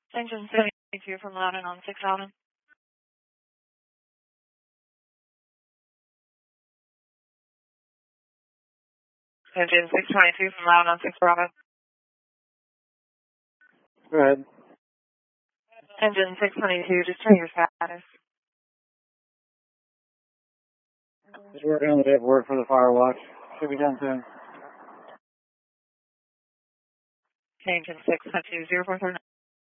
Engine 72 from Loudon on 6 Loudon. Engine 622 from Loudon on 6 Bravo. Go ahead. Engine 622, just turn your status. Just working on the paperwork for the fire watch. Should be done soon. Engine 622, 0439.